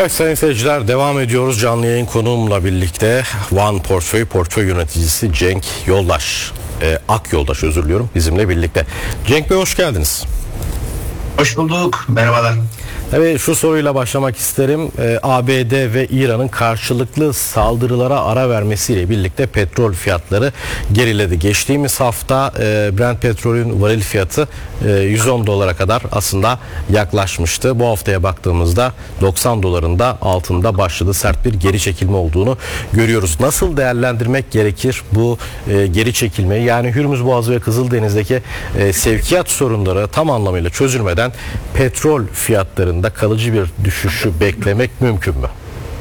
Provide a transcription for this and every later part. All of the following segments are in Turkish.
Evet sayın seyirciler, devam ediyoruz canlı yayın konuğumla birlikte. One portföy yöneticisi Cenk Yoldaş, Ak Yoldaş özür diliyorum, bizimle birlikte. Cenk Bey hoş geldiniz. Hoş bulduk, merhabalar. Evet, şu soruyla başlamak isterim. ABD ve İran'ın karşılıklı saldırılara ara vermesiyle birlikte petrol fiyatları geriledi. Geçtiğimiz hafta Brent petrolün varil fiyatı 110 dolara kadar aslında yaklaşmıştı. Bu haftaya baktığımızda 90 doların da altında başladı. Sert bir geri çekilme olduğunu görüyoruz. Nasıl değerlendirmek gerekir bu geri çekilmeyi? Yani Hürmüz Boğazı ve Kızıldeniz'deki sevkiyat sorunları tam anlamıyla çözülmeden petrol fiyatlarında kalıcı bir düşüşü beklemek mümkün mü?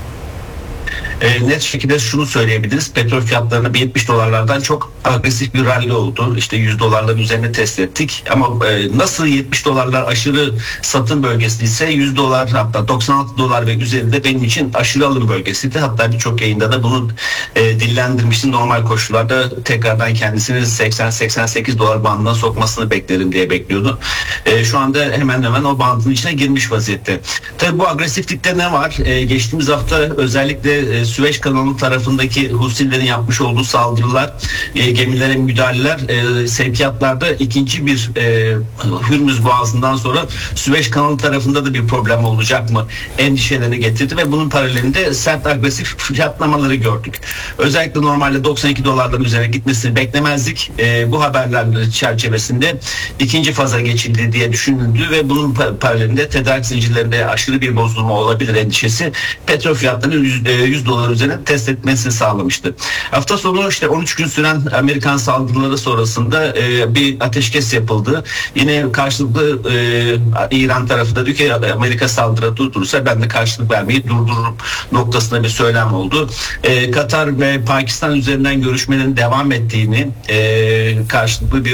Net şekilde şunu söyleyebiliriz. Petrol fiyatlarına 70 dolarlardan çok agresif bir rally oldu. İşte 100 dolarların üzerine test ettik. Ama nasıl 70 dolarlar aşırı satım bölgesi ise 100 dolar, hatta 96 dolar ve üzerinde benim için aşırı alım bölgesiydi. Hatta birçok yayında da bunu dillendirmiştim. Normal koşullarda tekrardan kendisini 80-88 dolar bandına sokmasını beklerim diye bekliyordu. Şu anda hemen hemen o bandın içine girmiş vaziyette. Tabii bu agresiflikte ne var? Geçtiğimiz hafta özellikle Süveyş kanalı tarafındaki Husilerin yapmış olduğu saldırılar, gemilere müdahaleler, sevkiyatlarda ikinci bir Hürmüz Boğazı'ndan sonra Süveyş kanalı tarafında da bir problem olacak mı endişelerini getirdi ve bunun paralelinde sert agresif fiyatlamaları gördük. Özellikle normalde 92 dolarların üzerine gitmesini beklemezdik. Bu haberler çerçevesinde ikinci faza geçildi diye düşünüldü ve bunun paralelinde tedarik zincirlerinde aşırı bir bozulma olabilir endişesi petrol fiyatlarının 100 dolar üzerine test etmesini sağlamıştı. Hafta sonu işte 13 gün süren Amerikan saldırıları sonrasında bir ateşkes yapıldı. Yine karşılıklı İran tarafı da diyor ki Amerika saldırı durdurursa ben de karşılık vermeyi durdururum noktasında bir söylem oldu. Katar ve Pakistan üzerinden görüşmelerin devam ettiğini, karşılıklı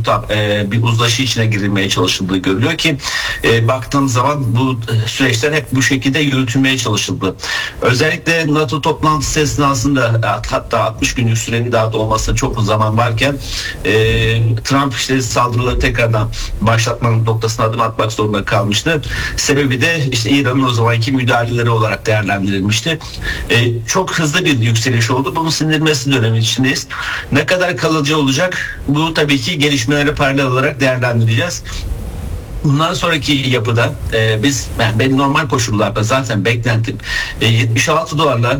bir uzlaşı içine girilmeye çalışıldığı görülüyor ki baktığımız zaman bu süreçler hep bu şekilde yürütülmeye çalışıldı. Özellikle NATO toplantısı esnasında hatta 60 günlük sürenin daha dolmasına çok zaman varken Trump işte saldırıları tekrardan başlatmanın noktasına adım atmak zorunda kalmıştı. Sebebi de işte İran'ın o zamanki müdahaleleri olarak değerlendirilmişti. Çok hızlı bir yükseliş oldu. Bunun sindirilmesi dönemi içindeyiz. Ne kadar kalıcı olacak? Bu tabii ki gelişmeleri paralel olarak değerlendireceğiz. Bundan sonraki yapıda benim normal koşullarda zaten beklentim 76 dolarla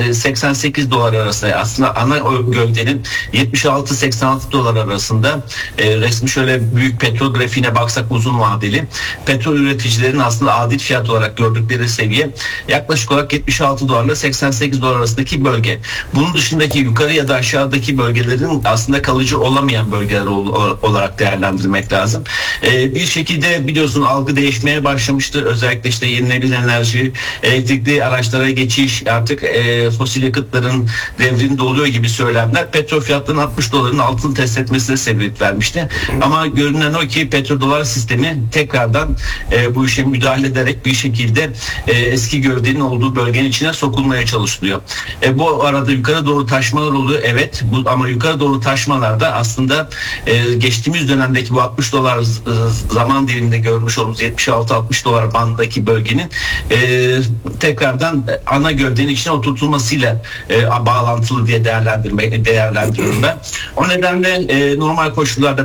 88 dolar arasında, aslında ana gövdenin 76-86 dolar arasında resmi şöyle büyük petrol grafiğine baksak uzun vadeli petrol üreticilerin aslında adil fiyat olarak gördükleri seviye yaklaşık olarak 76 dolarla 88 dolar arasındaki bölge. Bunun dışındaki yukarı ya da aşağıdaki bölgelerin aslında kalıcı olamayan bölgeler olarak değerlendirmek lazım. Bir şekilde biliyorsun algı değişmeye başlamıştı. Özellikle işte yenilenebilir enerji, elektrikli araçlara geçiş, artık fosil yakıtların devrinde oluyor gibi söylemler petrol fiyatlarının 60 doların altını test etmesine sebep vermişti. Ama görünen o ki petrodolar sistemi tekrardan bu işe müdahale ederek bir şekilde eski gövdenin olduğu bölgenin içine sokulmaya çalışılıyor. Bu arada yukarı doğru taşmalar oluyor. Evet, ama yukarı doğru taşmalarda aslında geçtiğimiz dönemdeki bu 60 dolar zaman diliminde görmüş olduğumuz 76-60 dolar bandındaki bölgenin tekrardan ana gövdenin içine oturtulmasıyla bağlantılı diye değerlendiriyorum ben. O nedenle normal koşullarda